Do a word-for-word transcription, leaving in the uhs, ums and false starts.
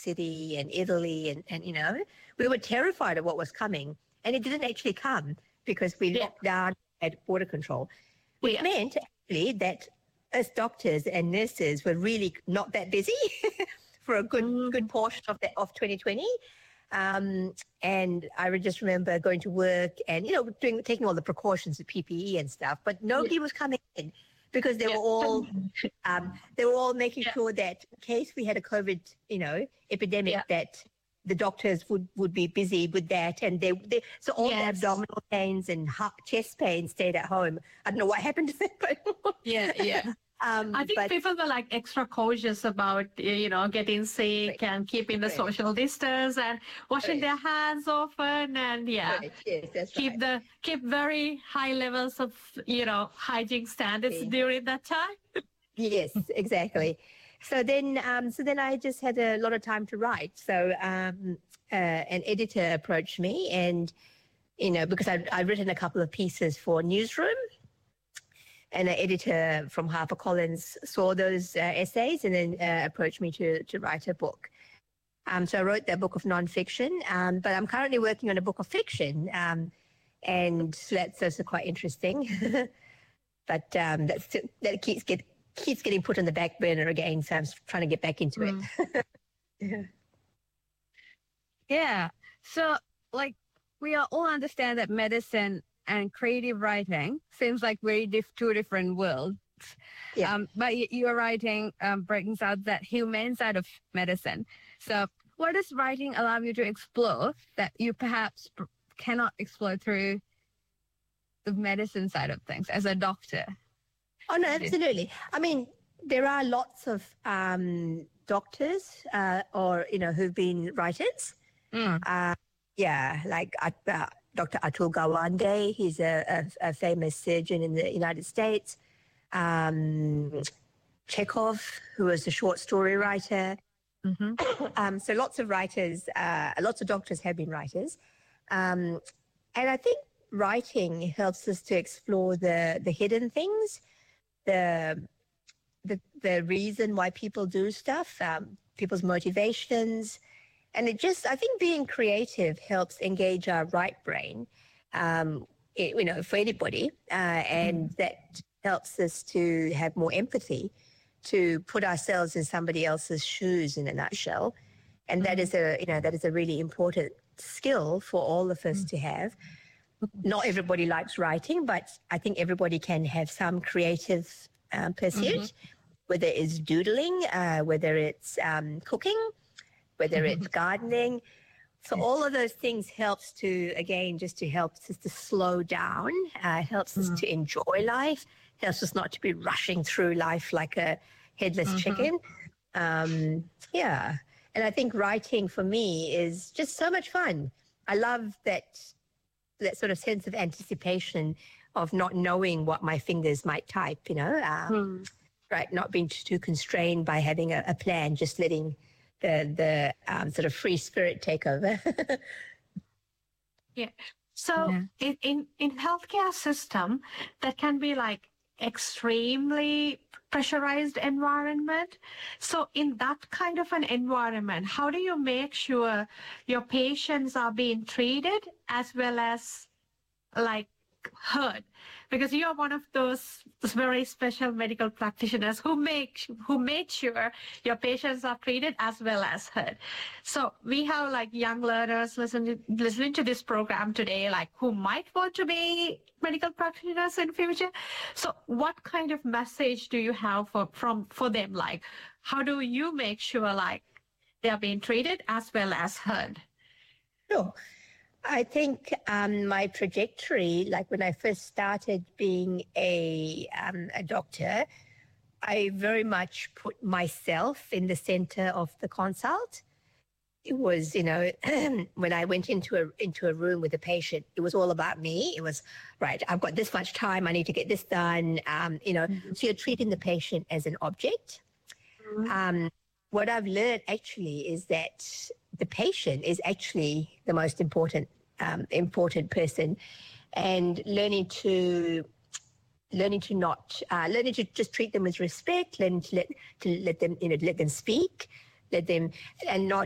City and Italy, and, and you know, we were terrified of what was coming, and it didn't actually come because we Yeah. locked down at border control, which Yeah. meant actually that us doctors and nurses were really not that busy for a good Mm. good portion of the, of twenty twenty. Um, and I would just remember going to work and, you know, doing, taking all the precautions with P P E and stuff, but nobody was coming in because they Yeah. were all, um, they were all making Yeah. sure that in case we had a COVID, you know, epidemic, Yeah. that the doctors would, would be busy with that. And they, they so all the Yes. abdominal pains and heart, chest pain stayed at home. I don't know what happened to them, but Yeah, yeah. um, I think but people were like extra cautious about, you know, getting sick Correct. and keeping the Correct. social distance and washing their hands often, and yeah, Right, yes, that's keep right. the keep very high levels of, you know, hygiene standards Okay. during that time. Yes, exactly. So then, um, so then I just had a lot of time to write. So um, uh, an editor approached me, and you know, because I'd, I'd written a couple of pieces for Newsroom, and an editor from HarperCollins saw those uh, essays and then uh, approached me to to write a book. Um, so I wrote that book of nonfiction, um, but I'm currently working on a book of fiction, um, and that's also quite interesting. But um, that's that keeps get keeps getting put on the back burner again. So I'm trying to get back into Mm. it. Yeah. Yeah. So, like, we all all understand that medicine and creative writing seems like very diff- two different worlds. Yeah. Um, but y- your writing um, brings out that humane side of medicine. So, what does writing allow you to explore that you perhaps p- cannot explore through the medicine side of things as a doctor? Oh no, absolutely. I mean, there are lots of um, doctors, uh, or you know, who've been writers. Mm. Uh, yeah, like uh, Doctor Atul Gawande. He's a, a, a famous surgeon in the United States. Um, Chekhov, who was a short story writer. Mm-hmm. Um, so lots of writers, uh, lots of doctors have been writers. Um, and I think writing helps us to explore the, the hidden things, the, the, the reason why people do stuff, um, people's motivations. And it just, I think being creative helps engage our right brain, um, it, you know, for anybody. Uh, and that helps us to have more empathy, to put ourselves in somebody else's shoes in a nutshell. And that is a, you know, that is a really important skill for all of us to have. Not everybody likes writing, but I think everybody can have some creative um, pursuit, whether it's doodling, uh, whether it's um, cooking, whether it's gardening. So all of those things helps to, again, just to help us to slow down, uh, helps us to enjoy life, helps us not to be rushing through life like a headless chicken. Um, yeah. And I think writing for me is just so much fun. I love that that sort of sense of anticipation of not knowing what my fingers might type, you know, um, right? Not being too constrained by having a, a plan, just letting the the um, sort of free spirit take over. Yeah. So Yeah. in, in in healthcare system, that can be like extremely pressurized environment. So in that kind of an environment, how do you make sure your patients are being treated as well as like heard? Because you are one of those very special medical practitioners who make who made sure your patients are treated as well as heard. So we have like young learners listening listening to this program today, like who might want to be medical practitioners in future. So what kind of message do you have for from for them? Like, how do you make sure like they are being treated as well as heard? Sure. I think um, my trajectory, like when I first started being a um, a doctor, I very much put myself in the center of the consult. It was, you know, when I went into a into a room with a patient, it was all about me. It was, right, I've got this much time, I need to get this done. Um, you know, so you're treating the patient as an object. Um, what I've learned actually is that the patient is actually the most important um, important person, and learning to learning to not uh, learning to just treat them with respect, learning to let to let them you know let them speak, let them and not